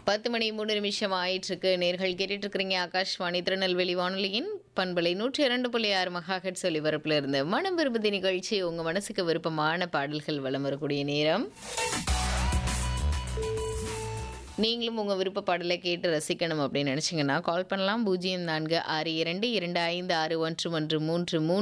10 மணி 3 நிமிஷம் ஆயிட்டிருக்கு. நேயர்கள் கேட்டுட்டு இருக்கிறீங்க ஆகாஷ்வாணி திருநெல்வேலி வானொலியின் பண்பலை 102.6 மெகாஹெர்ட்ஸ் ஒலிபரப்புல இருந்து மனம் விரும்புதி நிகழ்ச்சி. உங்க மனசுக்கு விருப்பமான பாடல்கள் வலம் வரக்கூடிய நேரம். நீங்களும் உங்க விருப்ப பாடலை கேட்டு ரசிக்கணும் அப்படின்னு நினைச்சீங்கன்னா கால் பண்ணலாம். 0462256113